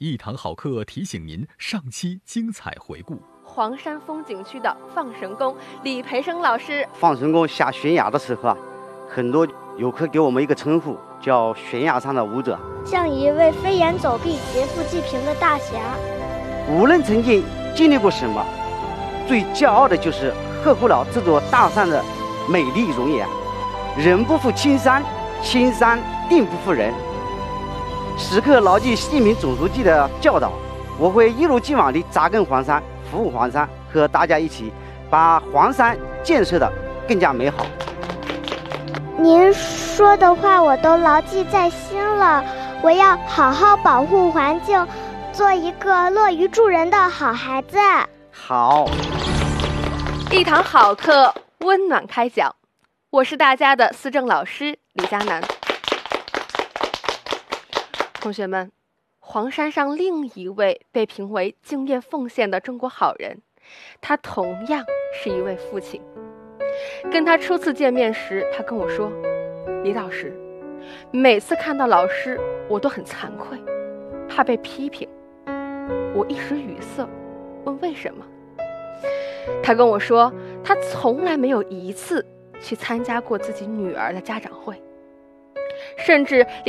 一堂好课提醒您上期精彩回顾。 黄山风景区的放神功李培生老师。 放神功下悬崖的时候啊，很多游客给我们一个称呼，叫悬崖上的舞者， 像一位飞檐走壁、劫富济贫的大侠。 无论曾经经历过什么，最骄傲的就是呵护了这座大山的美丽容颜。人不负青山，青山定不负人。时刻牢记习近平总书记的教导，我会一如既往地扎根黄山，服务黄山，和大家一起把黄山建设的更加美好。 您说的话我都牢记在心了，我要好好保护环境，做一个乐于助人的好孩子。 好， 一堂好课，温暖开讲。我是大家的思政老师李佳楠。同学们，黄山上另一位被评为敬业奉献的中国好人，他同样是一位父亲。跟他初次见面时，他跟我说，李老师，每次看到老师我都很惭愧，怕被批评。我一时语塞，问为什么。他跟我说，他从来没有一次去参加过自己女儿的家长会，甚至